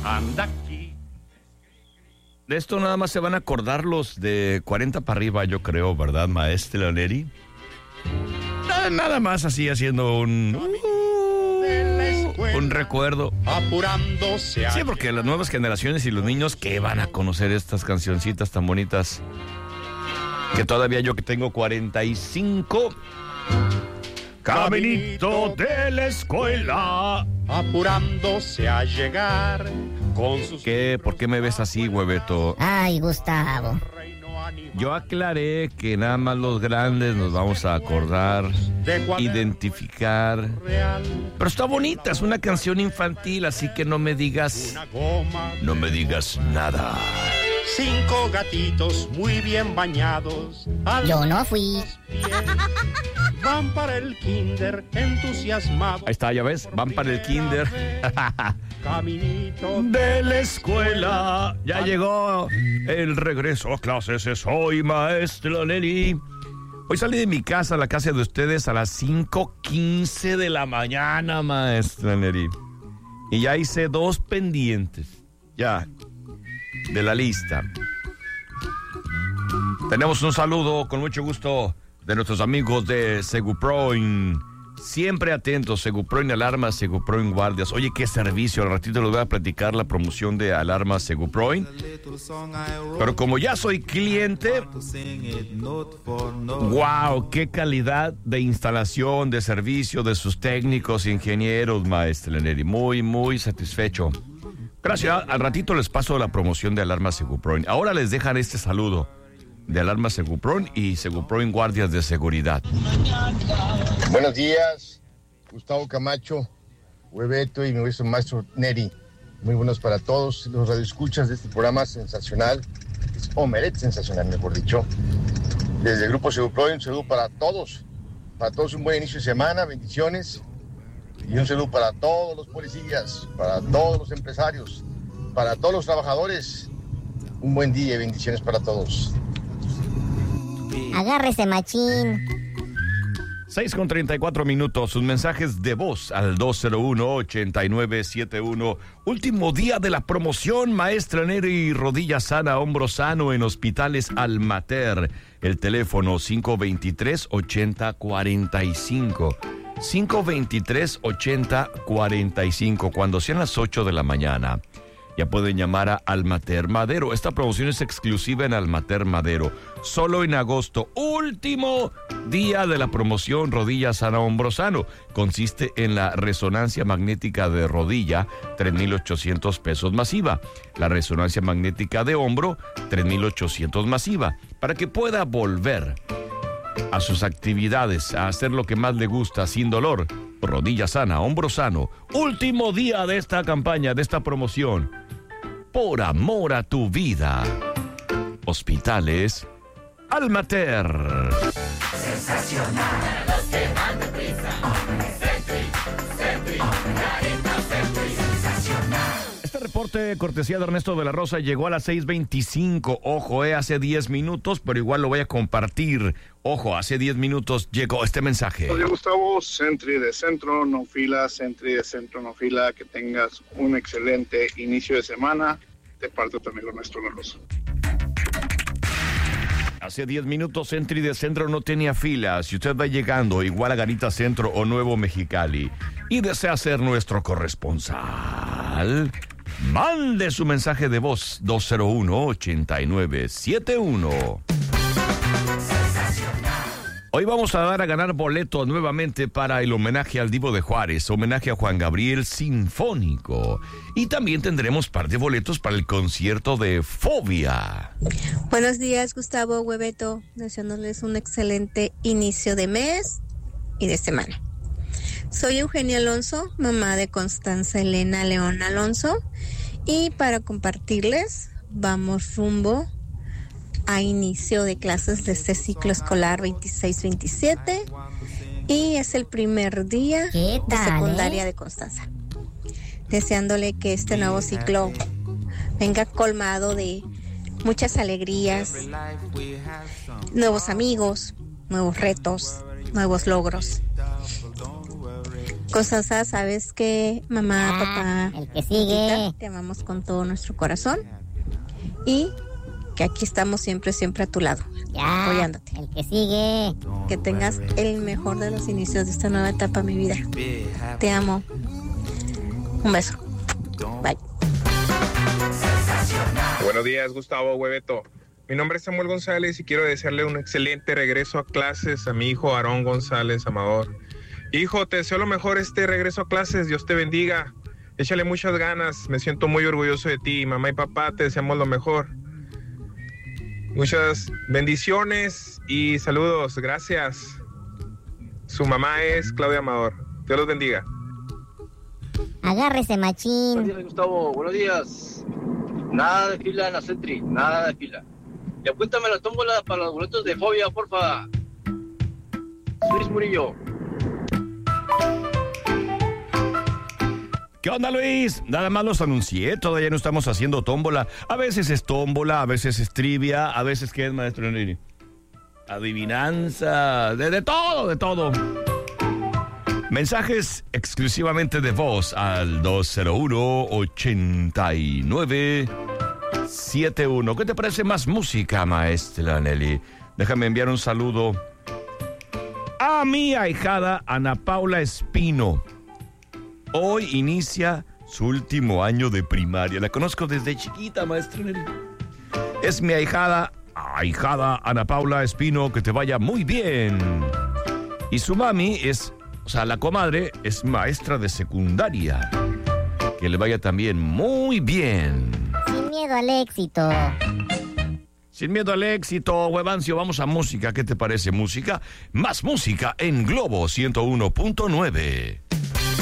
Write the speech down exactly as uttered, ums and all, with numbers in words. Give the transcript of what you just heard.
anda aquí. De esto nada más se van a acordar los de cuarenta para arriba, yo creo, ¿verdad, maestra Neri? Nada más así haciendo un... un recuerdo. Apurándose. Sí, porque las nuevas generaciones y los niños que van a conocer estas cancioncitas tan bonitas. Que todavía yo que tengo cuarenta y cinco... Caminito de la escuela. Apurándose a llegar con sus... ¿Qué? ¿Por qué me ves así, hueveto? Ay, Gustavo. Yo aclaré que nada más los grandes nos vamos a acordar, identificar. Pero está bonita, es una canción infantil, así que no me digas... No me digas nada. Cinco gatitos muy bien bañados. Yo no fui. Van para el kinder entusiasmados. Ahí está, ya ves, van para el kinder. Caminito De la escuela. Ya llegó el regreso a clases. Soy maestra Nelly. Hoy salí de mi casa a la casa de ustedes a las cinco quince de la mañana, maestra Nelly. Y ya hice dos pendientes. Ya. De la lista. Tenemos un saludo con mucho gusto de nuestros amigos de Seguproin. Siempre atentos, Seguproin Alarmas, Seguproin Guardias. Oye, qué servicio. Al ratito les voy a platicar la promoción de Alarmas Seguproin. Pero como ya soy cliente, wow, qué calidad de instalación, de servicio de sus técnicos, ingenieros, maestra Neri. Muy, muy satisfecho. Gracias. Al ratito les paso la promoción de Alarmas Seguproin. Ahora les dejan este saludo de Alarmas Seguproin y Seguproin Guardias de Seguridad. Buenos días, Gustavo Camacho, Hueveto y mi maestro Neri. Muy buenos para todos los radioescuchas de este programa sensacional, es Omelet sensacional, mejor dicho. Desde el Grupo Seguproin, un saludo para todos, para todos un buen inicio de semana, bendiciones. Y un saludo para todos los policías, para todos los empresarios, para todos los trabajadores. Un buen día y bendiciones para todos. Agárrese, machín. seis con treinta y cuatro minutos, sus mensajes de voz al dos cero uno, ocho nueve siete uno. Último día de la promoción, maestra Neri, rodilla sana, hombro sano en Hospitales Almater. El teléfono cinco dos tres, ocho cero cuatro cinco. cinco dos tres, ocho cero cuatro cinco. Cuando sean las ocho de la mañana, ya pueden llamar a Almater Madero. Esta promoción es exclusiva en Almater Madero. Solo en agosto, último día de la promoción Rodilla Sana, Hombro Sano. Consiste en la resonancia magnética de rodilla, tres mil ochocientos pesos masiva. La resonancia magnética de hombro, tres mil ochocientos masiva. Para que pueda volver a sus actividades, a hacer lo que más le gusta sin dolor. Rodilla sana, hombro sano. Último día de esta campaña, de esta promoción. Por amor a tu vida. Hospitales Almater. Sensacional. Los que van deprisa. Sentry, Sentry, Carita Sentry. Sensacional. Este reporte, cortesía de Ernesto de la Rosa, llegó a las seis veinticinco. Ojo, eh, hace diez minutos, pero igual lo voy a compartir. Ojo, hace diez minutos llegó este mensaje. Oye, Gustavo, Sentry de centro, no fila, Sentry de centro, no fila. Que tengas un excelente inicio de semana. De parte de tu amigo Ernesto de la Rosa. Hace diez minutos, Sentry de Centro no tenía fila. Si usted va llegando igual a Garita Centro o Nuevo Mexicali y desea ser nuestro corresponsal, mande su mensaje de voz dos cero uno, ocho nueve siete uno. Hoy vamos a dar a ganar boletos nuevamente para el homenaje al Divo de Juárez, homenaje a Juan Gabriel Sinfónico. Y también tendremos par de boletos para el concierto de Fobia. Buenos días, Gustavo, Hueveto, deseándoles un excelente inicio de mes y de semana. Soy Eugenia Alonso, mamá de Constanza Elena León Alonso, y para compartirles, vamos rumbo a inicio de clases de este ciclo escolar veintiséis veintisiete y es el primer día de secundaria de Constanza. Deseándole que este nuevo ciclo venga colmado de muchas alegrías, nuevos amigos, nuevos retos, nuevos logros. Costosa, sabes que mamá, Ah, papá, el que sigue. Tita, te amamos con todo nuestro corazón y que aquí estamos siempre, siempre a tu lado, Ya, apoyándote. el que sigue. Que tengas el mejor de los inicios de esta nueva etapa, mi vida. Te amo. Un beso. Bye. Buenos días, Gustavo Hueveto. Mi nombre es Samuel González y quiero desearle un excelente regreso a clases a mi hijo Aarón González Amador. Hijo, te deseo lo mejor este regreso a clases. Dios te bendiga. Échale muchas ganas. Me siento muy orgulloso de ti. Mamá y papá, te deseamos lo mejor. Muchas bendiciones y saludos. Gracias. Su mamá es Claudia Amador. Dios los bendiga. Agárrese, machín. Buenos días, Gustavo. Buenos días. Nada de fila en la Centri. Nada de fila. Y apúntame la tómbola para los boletos de Fobia, porfa. Luis Murillo. ¿Qué onda, Luis? Nada más los anuncié, todavía no estamos haciendo tómbola. A veces es tómbola, a veces es trivia, a veces ¿qué es, maestro Neri? Adivinanza, de, de todo, de todo. Mensajes exclusivamente de voz al dos cero uno, ochenta y nueve setenta y uno. ¿Qué te parece más música, maestra Nelly? Déjame enviar un saludo a mi ahijada Ana Paula Espino. Hoy inicia su último año de primaria. La conozco desde chiquita, maestra Nelly. Es mi ahijada, ahijada Ana Paula Espino, que te vaya muy bien. Y su mami es, o sea, la comadre es maestra de secundaria. Que le vaya también muy bien. Sin miedo al éxito. Sin miedo al éxito, Huevancio, vamos a música. ¿Qué te parece música? Más música en Globo ciento uno punto nueve.